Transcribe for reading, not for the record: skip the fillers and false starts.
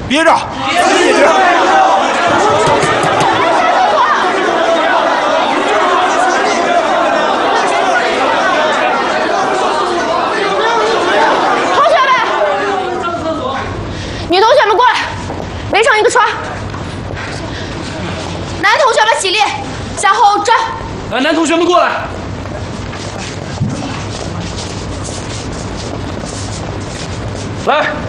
憋着，憋着。 同学们，女同学们过来，围成一个圈。男同学们起立，向后转。 男同学们过来。来。